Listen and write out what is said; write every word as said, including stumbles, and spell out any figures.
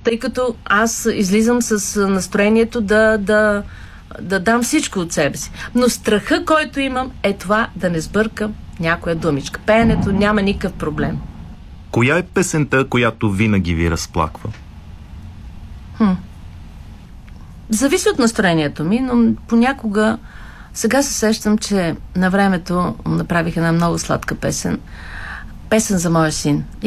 тъй като аз излизам с настроението да, да, да дам всичко от себе си. Но страха, който имам, е това да не сбъркам някоя думичка. Пеенето няма никакъв проблем. Коя е песента, която винаги ви разплаква? Хм. Зависи от настроението ми, но понякога сега се сещам, че на времето направих една много сладка песен. Песен за моя син.